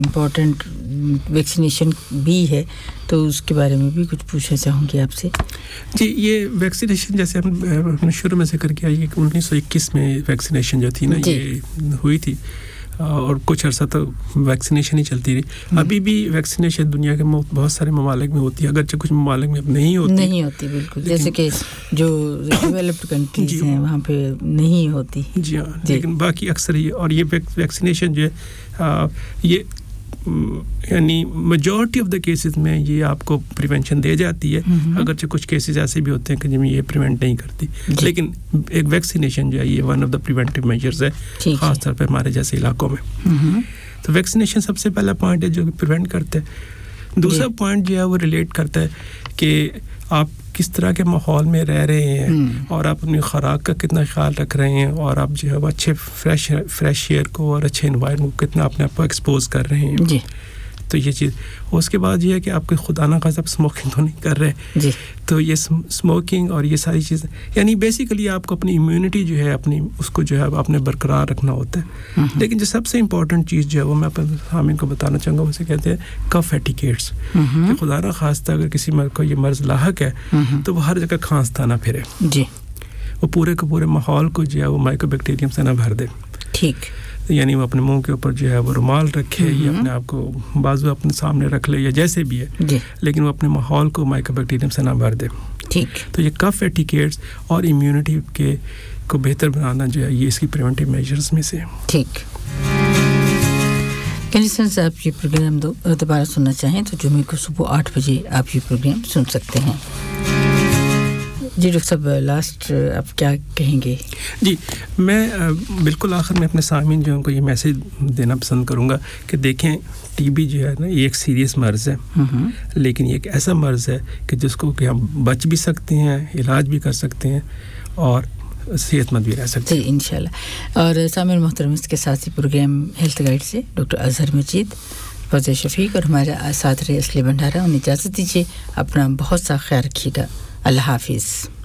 Important vaccination भी है, तो उसके बारे में भी कुछ पूछना चाहूँगी आपसे। जी, ये वैक्सीनेशन जैसे हमने शुरू में जिक्र किया, ये 1921 में वैक्सीनेशन जो थी ना ये हुई थी और कुछ अर्सा तो वैक्सीनेशन ही चलती रही। अभी भी वैक्सीनेशन दुनिया के बहुत सारे ममालिक में होती है, अगरचे कुछ ममालिक में अब नहीं होती बिल्कुल, जैसे कि जो डेवलप्ड कंट्रीज हैं वहाँ पे नहीं होती। जी हाँ, लेकिन बाकी अक्सर ये और ये वैक्सीनेशन जो है ये यानी मेजॉरिटी ऑफ द केसेस में ये आपको प्रिवेंशन दे जाती है, अगरचे कुछ केसेस ऐसे भी होते हैं कि जिनमें ये प्रिवेंट नहीं करती, लेकिन एक वैक्सीनेशन जो है ये one of the preventive measures है, खास तौर पे हमारे जैसे इलाकों में। तो वैक्सीनेशन सबसे पहला पॉइंट है जो प्रिवेंट करता है। दूसरा पॉइंट जो है वो रिलेट करता है कि आप किस तरह के माहौल में रह रहे हैं और आप अपनी खुराक का कितना ख्याल रख रहे हैं और आप जो है अच्छे फ्रेश एयर को और अच्छे एनवायरनमेंट को कितना अपने आप को एक्सपोज कर रहे हैं जी। तो ये चीज़, उसके बाद ये है कि आपके खुदा ना खासा समोकिंग तो नहीं कर रहे जी। तो ये स्मोकिंग और ये सारी चीज़ें यानी बेसिकली आपको अपनी इम्यूनिटी जो है अपनी उसको जो है आपने बरकरार रखना होता है। लेकिन जो सबसे इम्पॉर्टेंट चीज़ जो है वो मैं अपने सामने को बताना चाहूँगा, उसे कहते हैं कफ एटिकेट्स। कि खुदा ना खास्ता अगर किसी मर्द को ये मर्ज़ लाहक है तो वो हर जगह खांसता ना फिरे जी, वो पूरे के पूरे माहौल को जो है वो माइकोबैक्टीरियम से ना भर दे। ठीक, यानी वो अपने मुंह के ऊपर जो है वो रुमाल रखे या अपने आप को बाजू अपने सामने रख ले या जैसे भी है, लेकिन वो अपने माहौल को माइकोबैक्टीरियम से ना भर दे। ठीक, तो ये कफ एटिकेट्स और इम्यूनिटी के को बेहतर बनाना जो है ये इसकी प्रिवेंटिव मेजर्स में से है। ठीक, लिसनर्स आप ये प्रोग्राम दोबारा सुनना चाहें तो जुमे को सुबह 8 बजे आप ये प्रोग्राम सुन सकते हैं। जी डॉक्टर साहब, लास्ट आप क्या कहेंगे? जी, मैं बिल्कुल आखिर में अपने सामीन जो उनको ये मैसेज देना पसंद करूँगा कि देखें टीबी जो है ना ये एक सीरियस मर्ज़ है, लेकिन ये एक ऐसा मर्ज़ है कि जिसको कि हम बच भी सकते हैं, इलाज भी कर सकते हैं और सेहतमंद भी रह सकते हैं इंशाल्लाह। और सामीन मोहतरम, इसके साथ ही प्रोग्राम हेल्थ गाइड से डॉक्टर अजहर मजीद, फज़ल शफीक और हमारे साथ रहे असली भंडारा। उन्हें इजाज़त दीजिए, अपना बहुत सा ख्याल रखिएगा। अल्लाह हाफिज़।